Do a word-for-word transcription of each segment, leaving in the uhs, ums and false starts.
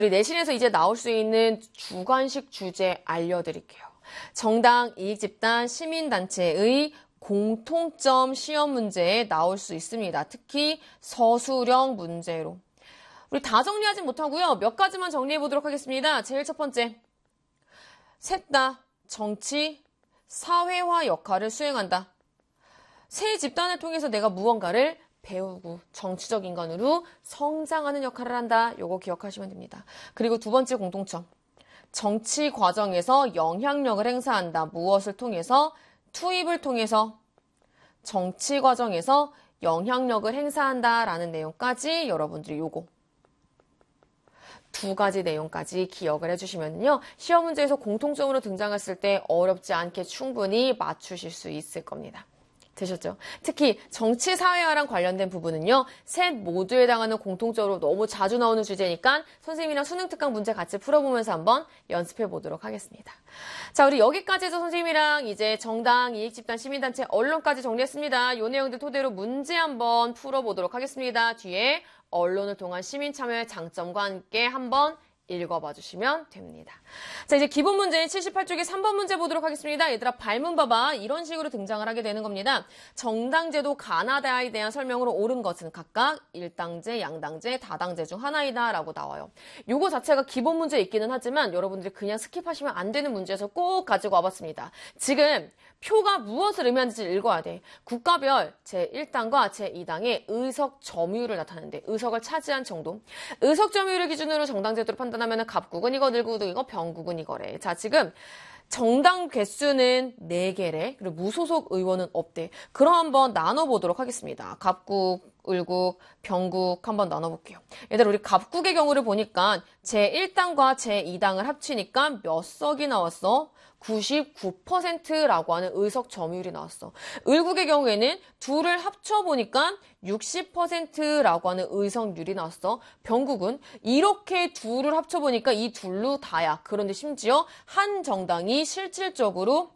우리 내신에서 이제 나올 수 있는 주관식 주제 알려드릴게요. 정당, 이익집단, 시민단체의 공통점 시험 문제에 나올 수 있습니다. 특히 서술형 문제로. 우리 다 정리하진 못하고요. 몇 가지만 정리해 보도록 하겠습니다. 제일 첫 번째. 셋 다 정치, 사회화 역할을 수행한다. 세 집단을 통해서 내가 무언가를 배우고 정치적 인간으로 성장하는 역할을 한다. 요거 기억하시면 됩니다. 그리고 두 번째 공통점. 정치 과정에서 영향력을 행사한다. 무엇을 통해서? 투입을 통해서 정치 과정에서 영향력을 행사한다라는 내용까지 여러분들이 요거 두 가지 내용까지 기억을 해주시면요. 시험 문제에서 공통점으로 등장했을 때 어렵지 않게 충분히 맞추실 수 있을 겁니다. 되셨죠? 특히 정치 사회화랑 관련된 부분은요. 셋 모두에 해당하는 공통적으로 너무 자주 나오는 주제니까 선생님이랑 수능 특강 문제 같이 풀어보면서 한번 연습해 보도록 하겠습니다. 자, 우리 여기까지 해서 선생님이랑 이제 정당, 이익집단, 시민단체, 언론까지 정리했습니다. 이 내용들 토대로 문제 한번 풀어보도록 하겠습니다. 뒤에 언론을 통한 시민 참여의 장점과 함께 한번 읽어봐 주시면 됩니다. 자, 이제 기본 문제인 칠십팔 쪽의 삼 번 문제 보도록 하겠습니다. 얘들아, 발문 봐봐. 이런 식으로 등장을 하게 되는 겁니다. 정당제도 가나다에 대한 설명으로 옳은 것은 각각 일당제, 양당제, 다당제 중 하나이다 라고 나와요. 요거 자체가 기본 문제에 있기는 하지만 여러분들이 그냥 스킵하시면 안 되는 문제에서 꼭 가지고 와봤습니다. 지금 표가 무엇을 의미하는지 읽어야 돼. 국가별 제일 당과 제이 당의 의석 점유율을 나타내는데 의석을 차지한 정도. 의석 점유율을 기준으로 정당제도를 판단하면 갑국은 이거, 늘국은 이거, 병국은 이거래. 자, 지금 정당 개수는 네 개래. 그리고 무소속 의원은 없대. 그럼 한번 나눠보도록 하겠습니다. 갑국, 을국, 병국 한번 나눠볼게요. 얘들아, 우리 갑국의 경우를 보니까 제일 당과 제이 당을 합치니까 몇 석이 나왔어? 구십구 퍼센트라고 하는 의석 점유율이 나왔어. 을국의 경우에는 둘을 합쳐보니까 육십 퍼센트라고 하는 의석률이 나왔어. 병국은 이렇게 둘을 합쳐보니까 이 둘로 다야. 그런데 심지어 한 정당이 실질적으로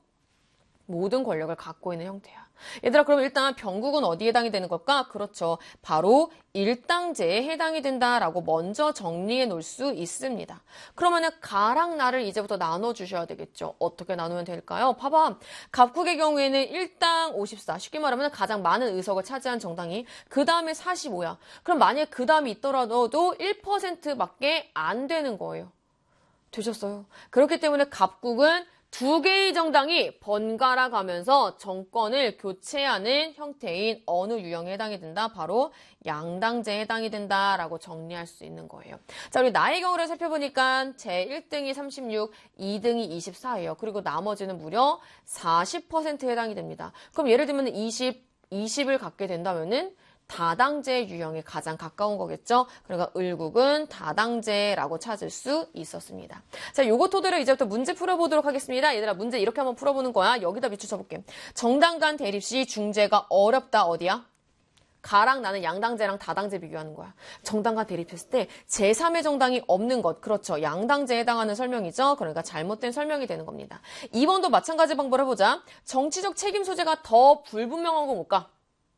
모든 권력을 갖고 있는 형태야. 얘들아, 그럼 일단 병국은 어디에 해당이 되는 걸까? 그렇죠. 바로 일당제에 해당이 된다라고 먼저 정리해 놓을 수 있습니다. 그러면은 가랑 나를 이제부터 나눠주셔야 되겠죠. 어떻게 나누면 될까요? 봐봐. 갑국의 경우에는 일당 오십사. 쉽게 말하면 가장 많은 의석을 차지한 정당이 그 다음에 사십오야. 그럼 만약에 그 다음이 있더라도 일 퍼센트밖에 안 되는 거예요. 되셨어요? 그렇기 때문에 갑국은 두 개의 정당이 번갈아 가면서 정권을 교체하는 형태인 어느 유형에 해당이 된다? 바로 양당제에 해당이 된다라고 정리할 수 있는 거예요. 자, 우리 나의 경우를 살펴보니까 제일 등이 삼십육, 이 등이 이십사예요. 그리고 나머지는 무려 사십 퍼센트에 해당이 됩니다. 그럼 예를 들면 이십, 이십을 갖게 된다면은 다당제 유형에 가장 가까운 거겠죠. 그러니까 을국은 다당제라고 찾을 수 있었습니다. 자, 요거 토대로 이제부터 문제 풀어보도록 하겠습니다. 얘들아, 문제 이렇게 한번 풀어보는 거야. 여기다 비추쳐볼게. 정당 간 대립 시 중재가 어렵다. 어디야? 가랑 나는 양당제랑 다당제 비교하는 거야. 정당 간 대립했을 때 제삼의 정당이 없는 것. 그렇죠. 양당제에 해당하는 설명이죠. 그러니까 잘못된 설명이 되는 겁니다. 이 번도 마찬가지 방법을 해보자. 정치적 책임 소재가 더 불분명한 거 뭘까?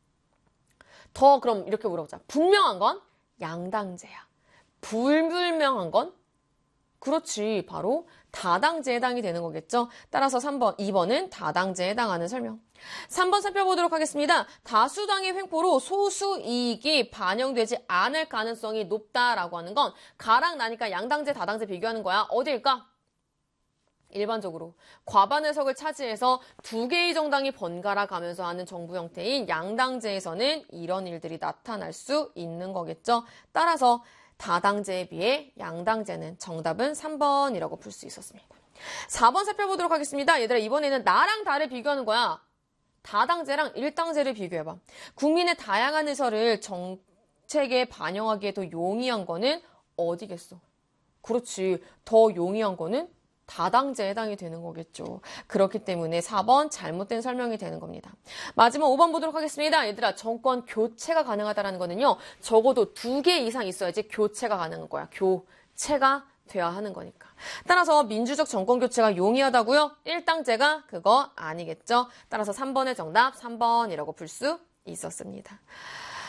더 그럼 이렇게 물어보자. 분명한 건 양당제야. 불분명한 건? 그렇지. 바로 다당제에 해당이 되는 거겠죠. 따라서 삼 번, 이 번은 다당제에 해당하는 설명. 삼 번 살펴보도록 하겠습니다. 다수당의 횡포로 소수 이익이 반영되지 않을 가능성이 높다라고 하는 건 가랑 나니까 양당제, 다당제 비교하는 거야. 어디일까? 일반적으로 과반 의석을 차지해서 두 개의 정당이 번갈아 가면서 하는 정부 형태인 양당제에서는 이런 일들이 나타날 수 있는 거겠죠. 따라서 다당제에 비해 양당제는 정답은 삼 번이라고 풀 수 있었습니다. 사 번 살펴보도록 하겠습니다. 얘들아, 이번에는 나랑 다를 비교하는 거야. 다당제랑 일당제를 비교해봐. 국민의 다양한 의사를 정책에 반영하기에 더 용이한 거는 어디겠어? 그렇지. 더 용이한 거는 다당제에 해당이 되는 거겠죠. 그렇기 때문에 사 번 잘못된 설명이 되는 겁니다. 마지막 오 번 보도록 하겠습니다. 얘들아, 정권 교체가 가능하다는 거는요. 적어도 두 개 이상 있어야지 교체가 가능한 거야. 교체가 돼야 하는 거니까. 따라서 민주적 정권 교체가 용이하다고요? 일당제가 그거 아니겠죠. 따라서 삼 번의 정답 삼 번이라고 풀 수 있었습니다.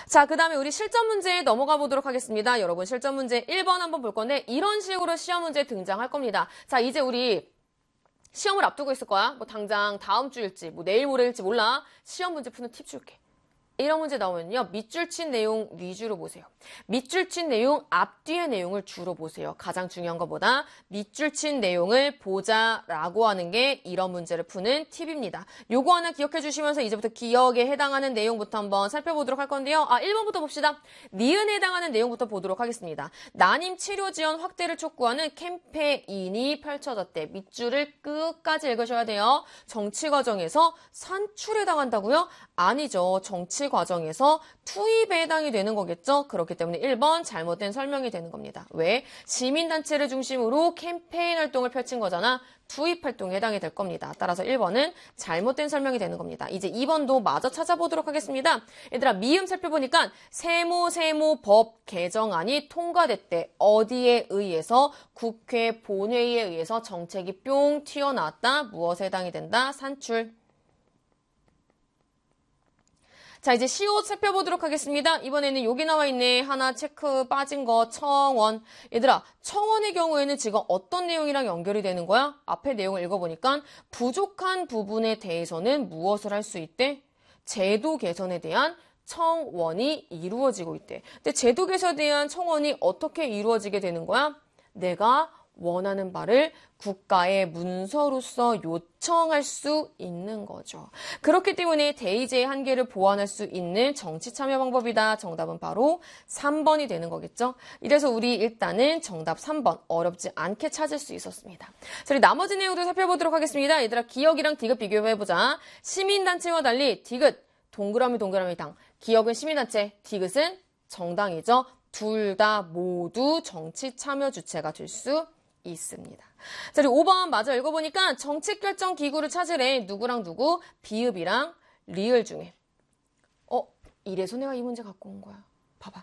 자, 그 다음에 우리 실전 문제에 넘어가 보도록 하겠습니다. 여러분 실전 문제 일 번 한번 볼 건데 이런 식으로 시험 문제 등장할 겁니다. 자, 이제 우리 시험을 앞두고 있을 거야. 뭐 당장 다음 주일지 뭐 내일 모레일지 몰라. 시험 문제 푸는 팁 줄게. 이런 문제 나오면요. 밑줄 친 내용 위주로 보세요. 밑줄 친 내용 앞뒤의 내용을 주로 보세요. 가장 중요한 것보다 밑줄 친 내용을 보자라고 하는 게 이런 문제를 푸는 팁입니다. 요거 하나 기억해 주시면서 이제부터 기억에 해당하는 내용부터 한번 살펴보도록 할 건데요. 아, 일 번부터 봅시다. 니은에 해당하는 내용부터 보도록 하겠습니다. 난임 치료 지원 확대를 촉구하는 캠페인이 펼쳐졌대. 밑줄을 끝까지 읽으셔야 돼요. 정치 과정에서 산출에 해당한다고요? 아니죠. 정치 과정에서 투입에 해당이 되는 거겠죠. 그렇기 때문에 일 번 잘못된 설명이 되는 겁니다. 왜? 시민단체를 중심으로 캠페인 활동을 펼친 거잖아. 투입 활동에 해당이 될 겁니다. 따라서 일 번은 잘못된 설명이 되는 겁니다. 이제 이 번도 마저 찾아보도록 하겠습니다. 얘들아, 미음 살펴보니까 세모 세모 법 개정안이 통과됐대. 어디에 의해서? 국회 본회의에 의해서 정책이 뿅 튀어나왔다. 무엇에 해당이 된다? 산출. 자, 이제 시옷 살펴보도록 하겠습니다. 이번에는 여기 나와 있네. 하나 체크 빠진 거 청원. 얘들아, 청원의 경우에는 지금 어떤 내용이랑 연결이 되는 거야? 앞에 내용을 읽어보니까 부족한 부분에 대해서는 무엇을 할 수 있대? 제도 개선에 대한 청원이 이루어지고 있대. 근데 제도 개선에 대한 청원이 어떻게 이루어지게 되는 거야? 내가 원하는 바를 국가의 문서로서 요청할 수 있는 거죠. 그렇기 때문에 대의제의 한계를 보완할 수 있는 정치 참여 방법이다. 정답은 바로 삼 번이 되는 거겠죠. 이래서 우리 일단은 정답 삼 번 어렵지 않게 찾을 수 있었습니다. 자, 우리 나머지 내용도 살펴보도록 하겠습니다. 얘들아, 기억이랑 디귿 비교해보자. 시민단체와 달리 디귿, 동그라미 동그라미 당. 기억은 시민단체, 디귿은 정당이죠. 둘 다 모두 정치 참여 주체가 될 수 있습니다. 자, 그리고 오 번 마저 읽어보니까 정책 결정 기구를 찾으래. 누구랑 누구? 비읍이랑 리을 중에. 어, 이래서 내가 이 문제 갖고 온 거야. 봐봐.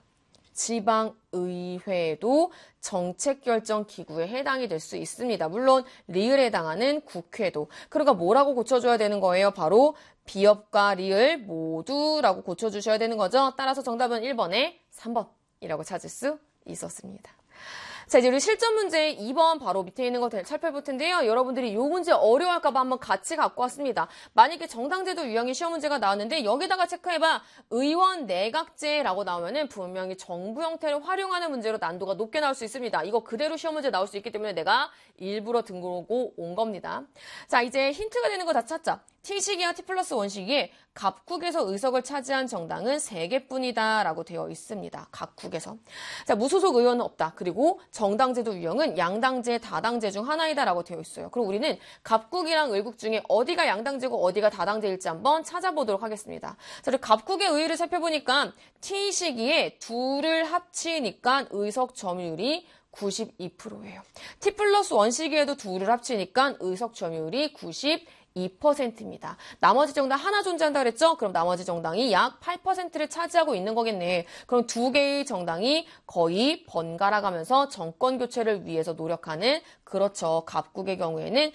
지방의회도 정책 결정 기구에 해당이 될 수 있습니다. 물론 리을에 해당하는 국회도. 그러니까 뭐라고 고쳐줘야 되는 거예요? 바로 비읍과 리을 모두라고 고쳐주셔야 되는 거죠. 따라서 정답은 일 번에 삼 번이라고 찾을 수 있었습니다. 자, 이제 우리 실전 문제 이 번 바로 밑에 있는 거 살펴볼 텐데요. 여러분들이 이 문제 어려워할까봐 한번 같이 갖고 왔습니다. 만약에 정당제도 유형의 시험 문제가 나왔는데 여기다가 체크해봐. 의원 내각제라고 나오면은 분명히 정부 형태를 활용하는 문제로 난도가 높게 나올 수 있습니다. 이거 그대로 시험 문제 나올 수 있기 때문에 내가 일부러 등록하고 온 겁니다. 자, 이제 힌트가 되는 거 다 찾자. T시기와 T 플러스 원 시기에 각국에서 의석을 차지한 정당은 세 개뿐이다 라고 되어 있습니다. 각국에서. 자, 무소속 의원은 없다. 그리고 정당제도 유형은 양당제, 다당제 중 하나이다 라고 되어 있어요. 그럼 우리는 갑국이랑 의국 중에 어디가 양당제고 어디가 다당제일지 한번 찾아보도록 하겠습니다. 자, 그리고 갑국의 의의를 살펴보니까 T 시기에 둘을 합치니까 의석 점유율이 구십이 퍼센트예요. T 플러스 원 시기에도 둘을 합치니까 의석 점유율이 구십이 퍼센트입니다. 나머지 정당 하나 존재한다 그랬죠? 그럼 나머지 정당이 약 팔 퍼센트를 차지하고 있는 거겠네. 그럼 두 개의 정당이 거의 번갈아 가면서 정권 교체를 위해서 노력하는, 그렇죠. 갑국의 경우에는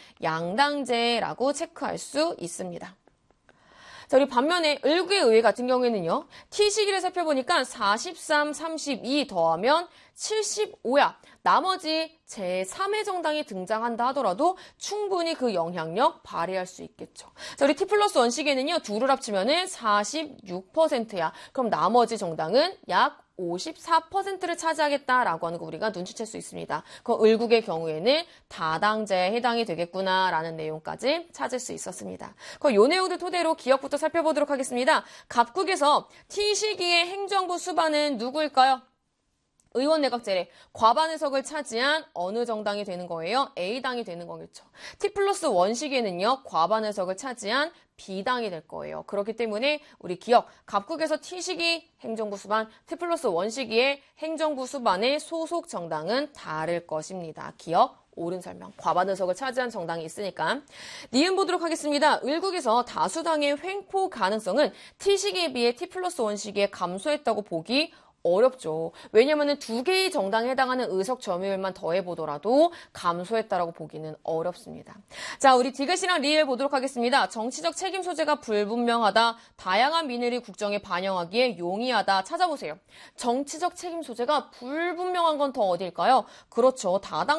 양당제라고 체크할 수 있습니다. 자, 우리 반면에 을국의 의회 같은 경우에는요. T시기를 살펴보니까 사십삼, 삼십이 더하면 칠십오야. 나머지 제삼의 정당이 등장한다 하더라도 충분히 그 영향력 발휘할 수 있겠죠. 자, 우리 T 플러스 원 시기에는요. 둘을 합치면은 사십육 퍼센트야. 그럼 나머지 정당은 약 오십사 퍼센트를 차지하겠다라고 하는 거 우리가 눈치챌 수 있습니다. 그 을국의 경우에는 다당제에 해당이 되겠구나라는 내용까지 찾을 수 있었습니다. 그 요 내용들 토대로 기억부터 살펴보도록 하겠습니다. 갑국에서 T 시기의 행정부 수반은 누구일까요? 의원 내각제래. 과반 의석을 차지한 어느 정당이 되는 거예요? A당이 되는 거겠죠. T 플러스 원 시기에는요. 과반 의석을 차지한 B당이 될 거예요. 그렇기 때문에 우리 기억, 갑국에서 T시기 행정부 수반, T 플러스 원 시기의 행정부 수반의 소속 정당은 다를 것입니다. 기억, 옳은 설명. 과반 의석을 차지한 정당이 있으니까. 니은 보도록 하겠습니다. 을국에서 다수당의 횡포 가능성은 T시기에 비해 T 플러스 원 시기에 감소했다고 보기 어렵죠. 왜냐하면 두 개의 정당에 해당하는 의석 점유율만 더해보더라도 감소했다라고 보기는 어렵습니다. 자, 우리 디귿이랑 리을 보도록 하겠습니다. 정치적 책임 소재가 불분명하다. 다양한 민의를 국정에 반영하기에 용이하다. 찾아보세요. 정치적 책임 소재가 불분명한 건 더 어딜까요? 그렇죠. 다당